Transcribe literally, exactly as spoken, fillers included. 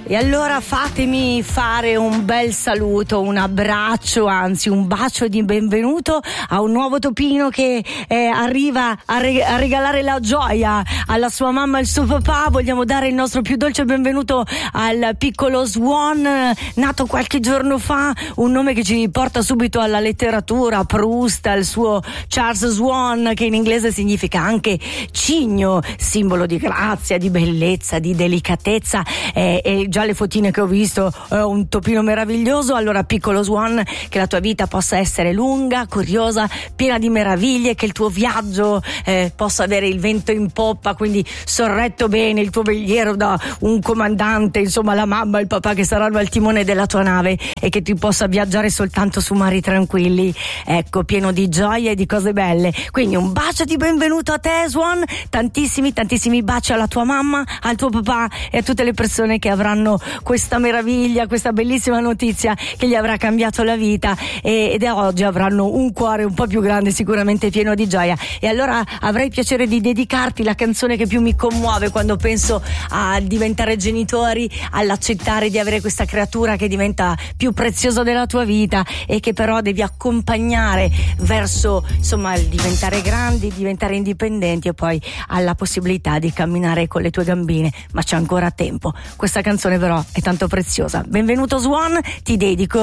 E allora fatemi fare un bel saluto, un abbraccio, anzi un bacio di benvenuto a un nuovo topino che eh, arriva a, re- a regalare la gioia alla sua mamma e al suo papà. Vogliamo dare il nostro più dolce benvenuto al piccolo Swan, nato qualche giorno fa, un nome che ci porta subito alla letteratura, Proust, al suo Charles Swan, che in inglese significa anche cigno, simbolo di grazia, di bellezza, di delicatezza. Eh, e già le fotine che ho visto, eh, un topino meraviglioso. Allora, piccolo Swan, che la tua vita possa essere lunga, curiosa, piena di meraviglie, che il tuo viaggio eh, possa avere il vento in poppa, quindi sorretto bene, il tuo veliero da un comandante, insomma la mamma e il papà che saranno al timone della tua nave, e che tu possa viaggiare soltanto su mari tranquilli, ecco, pieno di gioia e di cose belle. Quindi un bacio di benvenuto a te, Swan, tantissimi tantissimi baci alla tua mamma, al tuo papà e a tutte le persone che avranno questa meraviglia, questa bellissima notizia che gli avrà cambiato la vita, e, ed oggi avranno un cuore un po' più grande, sicuramente pieno di gioia. E allora avrei piacere di dedicarti la canzone che più mi commuove quando penso a diventare genitori, all'accettare di avere questa creatura che diventa più preziosa della tua vita e che però devi accompagnare verso, insomma, il diventare grandi, diventare indipendenti e poi alla possibilità di camminare con le tue gambine, ma c'è ancora tempo. Questa canzone però è tanto preziosa. Benvenuto Swan, ti dedico